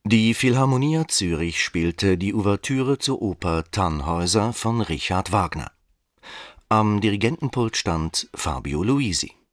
Die Philharmonia Zürich spielte die Ouvertüre zur Oper Tannhäuser von Richard Wagner. Am Dirigentenpult stand Fabio Luisi